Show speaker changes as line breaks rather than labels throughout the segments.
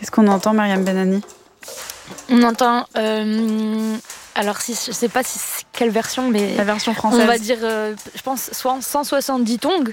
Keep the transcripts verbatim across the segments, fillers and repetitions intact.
Qu'est-ce qu'on entend, Myriam Benani?
On entend... Euh, alors, si, je ne sais pas si c'est quelle version, mais...
La version française.
On va dire, euh, je pense, soit cent soixante-dix tongs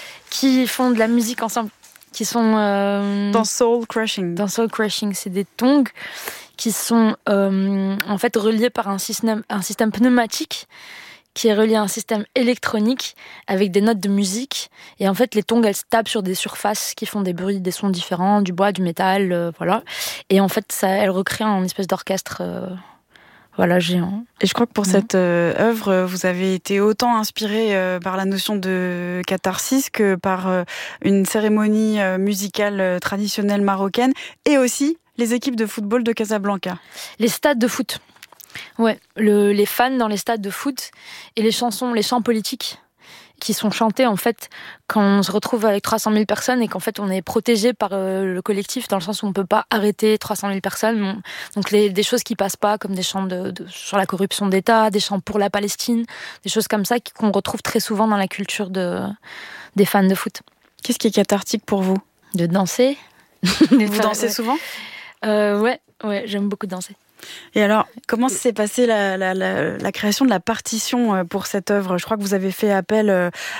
qui font de la musique ensemble. Qui sont... Euh,
dans Soul Crushing.
Dans Soul Crushing, c'est des tongs qui sont euh, en fait reliés par un système, un système pneumatique qui est relié à un système électronique avec des notes de musique. Et en fait, les tongs, elles se tapent sur des surfaces qui font des bruits, des sons différents, du bois, du métal, euh, voilà. Et en fait, ça, elles recréent un espèce d'orchestre, euh, voilà, géant.
Et je crois que pour mmh. cette euh, œuvre, vous avez été autant inspiré euh, par la notion de catharsis que par euh, une cérémonie euh, musicale euh, traditionnelle marocaine, et aussi les équipes de football de Casablanca.
Les stades de foot. Ouais, le, les fans dans les stades de foot et les chansons, les chants politiques qui sont chantés en fait quand on se retrouve avec trois cent mille personnes et qu'en fait on est protégé par euh, le collectif dans le sens où on peut pas arrêter trois cent mille personnes. Donc les, des choses qui passent pas comme des chants de, de, sur la corruption d'État, des chants pour la Palestine, des choses comme ça qu'on retrouve très souvent dans la culture de, des fans de foot.
Qu'est-ce qui est cathartique pour vous?
De danser.
Vous dansez
ouais.
souvent?
euh, Ouais, ouais, j'aime beaucoup danser.
Et alors, comment s'est passée la, la, la, la création de la partition pour cette œuvre? Je crois que vous avez fait appel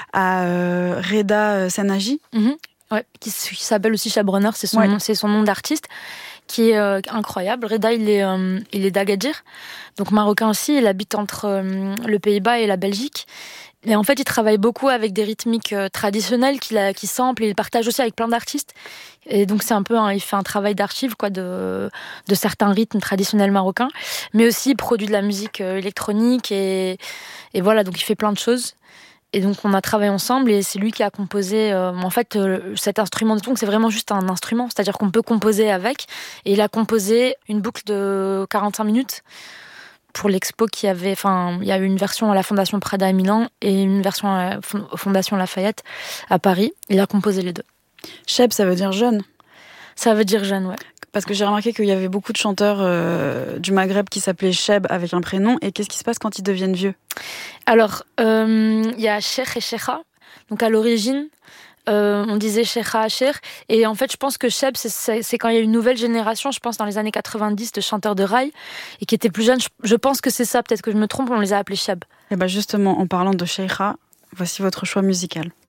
à euh, Reda Senaji.
Mm-hmm. Ouais, qui, qui s'appelle aussi Chabreneur, c'est son, ouais. c'est son nom d'artiste, qui est euh, incroyable. Reda, il est, euh, il est d'Agadir, donc marocain aussi. Il habite entre euh, le Pays-Bas et la Belgique. Et en fait, il travaille beaucoup avec des rythmiques euh, traditionnelles qu'il a, qu'il sample et il partage aussi avec plein d'artistes. Et donc, c'est un peu, un, il fait un travail d'archive, quoi, de, de certains rythmes traditionnels marocains. Mais aussi, il produit de la musique euh, électronique et, et voilà, donc il fait plein de choses. Et donc, on a travaillé ensemble et c'est lui qui a composé... Euh, en fait, euh, cet instrument de tongs, c'est vraiment juste un instrument. C'est-à-dire qu'on peut composer avec. Et il a composé une boucle de quarante-cinq minutes pour l'expo qui avait... Enfin, il y a eu une version à la Fondation Prada à Milan et une version à la Fondation Lafayette à Paris. Il a composé les deux.
Cheb, ça veut dire jeune? Ça
veut dire jeune, ouais.
Parce que j'ai remarqué qu'il y avait beaucoup de chanteurs euh, du Maghreb qui s'appelaient Cheb avec un prénom. Et qu'est-ce qui se passe quand ils deviennent vieux?
Alors, il euh, y a Cheikh et Cheikha. Donc, à l'origine, euh, on disait Cheikha, Cheikh. Et en fait, je pense que Cheb, c'est, c'est, c'est quand il y a une nouvelle génération, je pense dans les années quatre-vingt-dix, de chanteurs de rail, et qui étaient plus jeunes. Je, je pense que c'est ça, peut-être que je me trompe, on les a appelés Cheb.
Et bien justement, en parlant de Cheikha, voici votre choix musical.